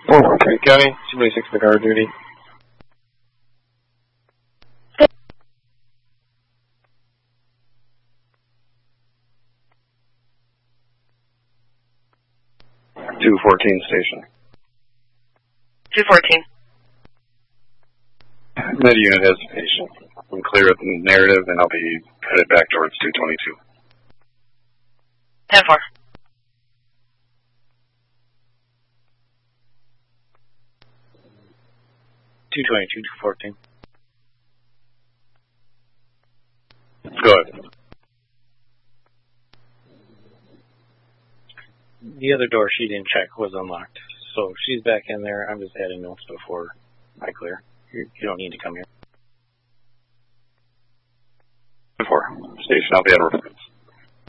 Okay, County, 226 the guard duty. Station. 214. That unit has a patient. I'm clear with the narrative, and I'll be headed back towards 222. 10-4. (222-214). Good. The other door she didn't check was unlocked, so she's back in there. I'm just adding notes before I clear. You don't need to come here. 4. Station, I'll be at